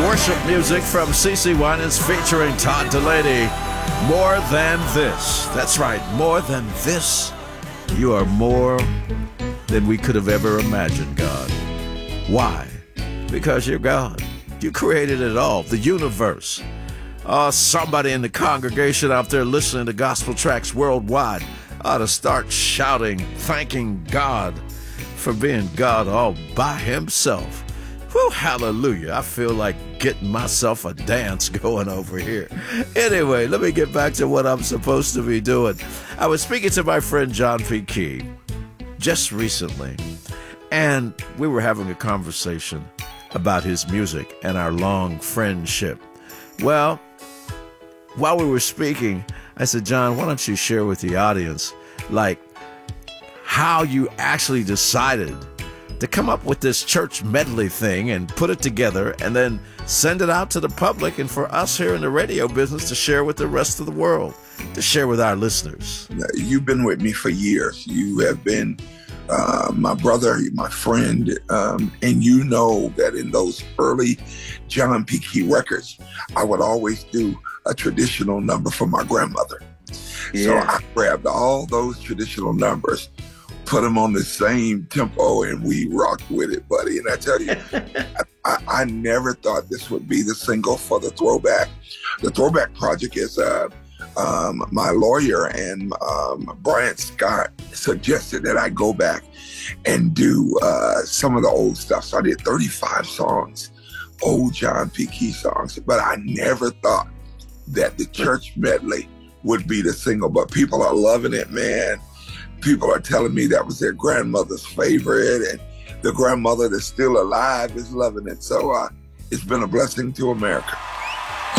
worship music from CeCe Winans featuring Todd Delaney. More than this. That's right, more than this. You are more than we could have ever imagined, God. Why? Because you're God. You created it all, the universe. Somebody in the congregation out there listening to gospel tracks worldwide ought to start shouting, thanking God for being God all by himself. Whew, hallelujah. I feel like getting myself a dance going over here. Anyway, let me get back to what I'm supposed to be doing. I was speaking to my friend John P. Key just recently, and we were having a conversation about his music and our long friendship. Well, while we were speaking, I said, John, why don't you share with the audience, like, how you actually decided to come up with this church medley thing and put it together and then send it out to the public and for us here in the radio business to share with the rest of the world, to share with our listeners. You've been with me for years. You have been my brother, my friend, and you know that in those early John P. Key records, I would always do a traditional number for my grandmother. Yeah. So I grabbed all those traditional numbers, put them on the same tempo, and we rocked with it, buddy. And I tell you, I never thought this would be the single for the Throwback. The Throwback project is my lawyer and Brian Scott suggested that I go back and do some of the old stuff. So I did 35 songs, old John P. Key songs, but I never thought that the church medley would be the single. But people are loving it, man. People are telling me that was their grandmother's favorite, and the grandmother that's still alive is loving it. So it's been a blessing to America.